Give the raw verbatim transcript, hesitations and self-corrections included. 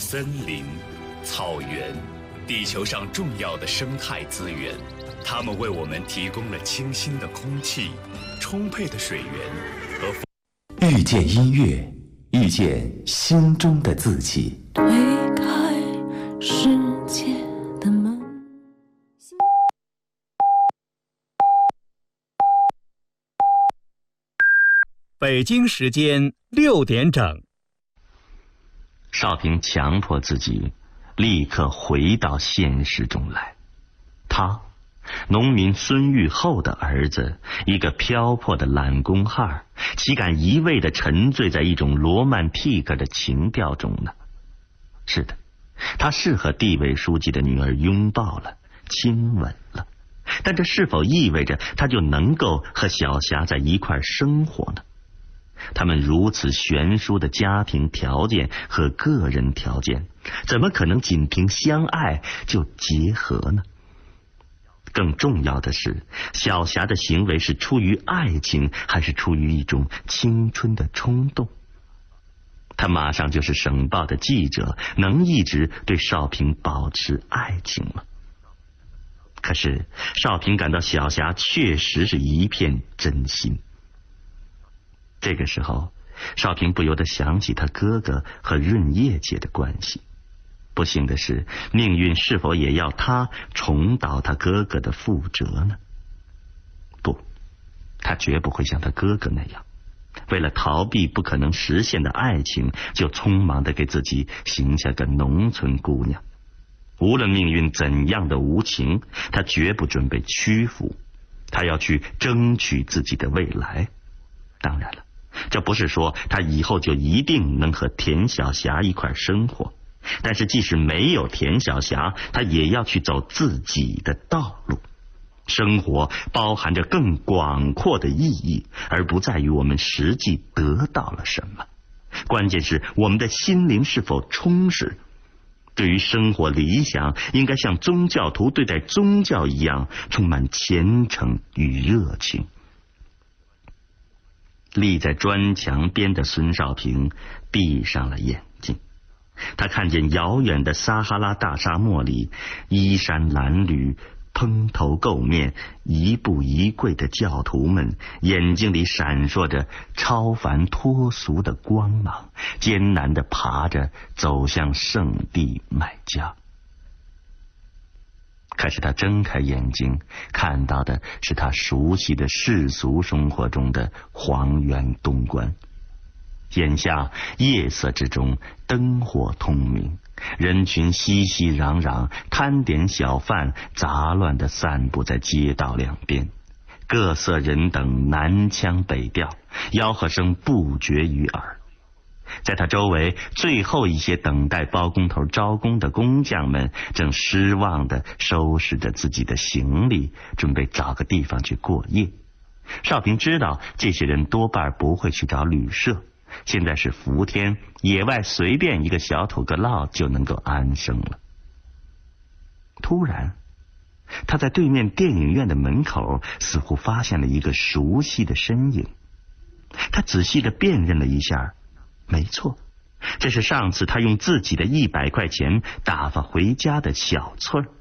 森林、草原，地球上重要的生态资源，它们为我们提供了清新的空气、充沛的水源和。 遇见音乐，遇见心中的自己。 推开世界的门。 北京时间六点整。 少平强迫自己立刻回到现实中来。他，农民孙玉厚的儿子，一个漂泊的懒工汉，岂敢一味地沉醉在一种罗曼蒂克的情调中呢？是的，他是和地委书记的女儿拥抱了，亲吻了，但这是否意味着他就能够和小霞在一块生活呢？他们如此悬殊的家庭条件和个人条件，怎么可能仅凭相爱就结合呢？更重要的是，小霞的行为是出于爱情，还是出于一种青春的冲动？他马上就是省报的记者，能一直对少平保持爱情吗？可是少平感到小霞确实是一片真心。这个时候，少平不由得想起他哥哥和润叶姐的关系。不幸的是，命运是否也要他重蹈他哥哥的覆辙呢？不，他绝不会像他哥哥那样，为了逃避不可能实现的爱情，就匆忙地给自己行下个农村姑娘。无论命运怎样的无情，他绝不准备屈服，他要去争取自己的未来。当然了，这不是说他以后就一定能和田小霞一块生活，但是即使没有田小霞，他也要去走自己的道路。生活包含着更广阔的意义，而不在于我们实际得到了什么，关键是我们的心灵是否充实。对于生活理想，应该像宗教徒对待宗教一样，充满虔诚与热情。立在砖墙边的孙少平闭上了眼睛，他看见遥远的撒哈拉大沙漠里，衣衫褴褛、蓬头垢面、一步一跪的教徒们，眼睛里闪烁着超凡脱俗的光芒，艰难地爬着走向圣地麦加。可是他睁开眼睛，看到的是他熟悉的世俗生活中的黄原东关。眼下夜色之中，灯火通明，人群熙熙攘攘，摊点小贩杂乱地散布在街道两边，各色人等南腔北调，吆喝声不绝于耳。在他周围，最后一些等待包工头招工的工匠们正失望地收拾着自己的行李，准备找个地方去过夜。少平知道这些人多半不会去找旅社，现在是伏天，野外随便一个小土个涝就能够安生了。突然，他在对面电影院的门口似乎发现了一个熟悉的身影。他仔细地辨认了一下，没错，这是上次他用自己的一百块钱打发回家的小翠儿。